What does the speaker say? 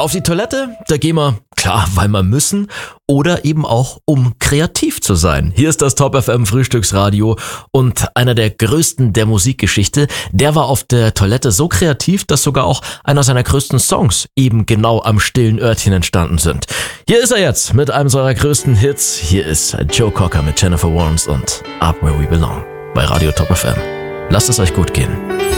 Auf die Toilette, da gehen wir, klar, weil wir müssen oder eben auch, um kreativ zu sein. Hier ist das Top FM Frühstücksradio und einer der größten der Musikgeschichte, der war auf der Toilette so kreativ, dass sogar auch einer seiner größten Songs eben genau am stillen Örtchen entstanden sind. Hier ist er jetzt mit einem seiner größten Hits. Hier ist Joe Cocker mit Jennifer Warnes und Up Where We Belong bei Radio Top FM. Lasst es euch gut gehen.